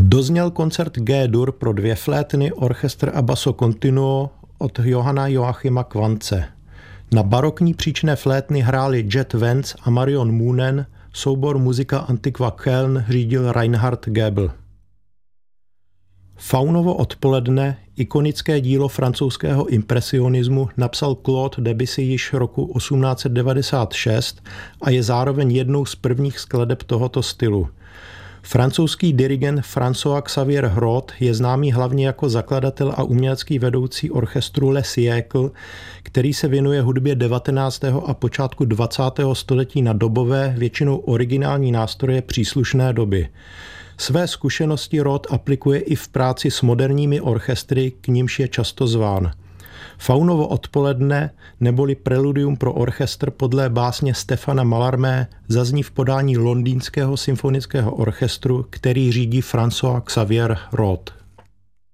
Dozněl koncert G-dur pro 2 flétny, orchestr a basso continuo od Johanna Joachima Quantze. Na barokní příčné flétny hráli Jet Vance a Marion Moonen, soubor Muzika Antiqua Köln řídil Reinhard Goebel. Faunovo odpoledne, ikonické dílo francouzského impresionismu, napsal Claude Debussy již roku 1896 a je zároveň jednou z prvních skladeb tohoto stylu. Francouzský dirigent François Xavier Hrot je známý hlavně jako zakladatel a umělecký vedoucí orchestru Le Siècle, který se věnuje hudbě 19. a počátku 20. století na dobové, většinou originální nástroje příslušné doby. Své zkušenosti Roth aplikuje i v práci s moderními orchestry, k nímž je často zván. Faunovo odpoledne neboli preludium pro orchestr podle básně Stefana Mallarmé zazní v podání Londýnského symfonického orchestru, který řídí François Xavier Roth.